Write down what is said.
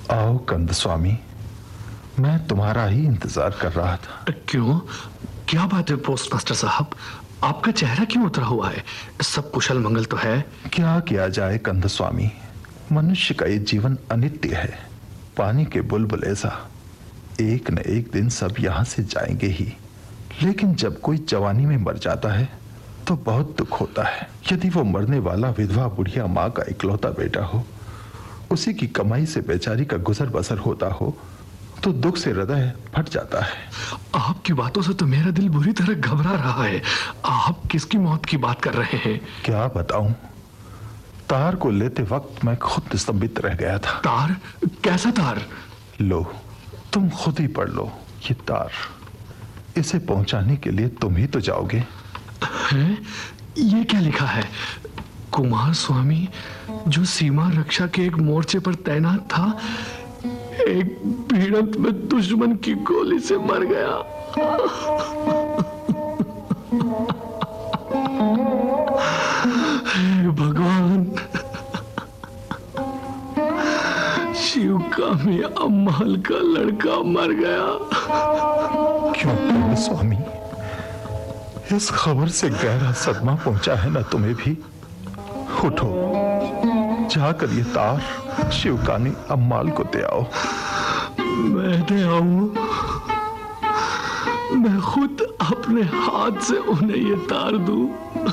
आओ कंद स्वामी, मैं तुम्हारा ही इंतजार कर रहा था। क्यों, क्या बात है पोस्टमास्टर साहब? आपका चेहरा क्यों उतरा हुआ है? सब कुशल मंगल तो है? क्या किया जाए कंद स्वामी, मनुष्य का ये जीवन अनित्य है, पानी के बुलबुले सा। एक न एक दिन सब यहां से जाएंगे ही, लेकिन जब कोई जवानी में मर जाता है तो बहुत दुख होता है। यदि वो मरने वाला विधवा बुढ़िया माँ का इकलौता बेटा हो, उसी की कमाई से बेचारी का गुजर बसर होता हो, तो दुख से हृदय फट जाता है। आपकी बातों से तो मेरा दिल बुरी तरह घबरा रहा है। आप किसकी मौत की बात कर रहे हैं? क्या बताऊं, तार को लेते वक्त मैं खुद स्तंभित रह गया था। तार? कैसा तार? लो, तुम खुद ही पढ़ लो ये तार। इसे पहुंचाने के लिए तुम ही तो जाओगे। हैं? ये क्या लिखा है? कुमार स्वामी, जो सीमा रक्षा के एक मोर्चे पर तैनात था, एक भिड़ंत में दुश्मन की गोली से मर गया। हे भगवान, शिवकामी अम्माल का लड़का मर गया। क्यों स्वामी, इस खबर से गहरा सदमा पहुंचा है ना तुम्हें भी? उठो, जाकर ये तार शिवकानी अम्माल को दे आओ। मैं दे आऊं? मैं खुद अपने हाथ से उन्हें ये तार दूं?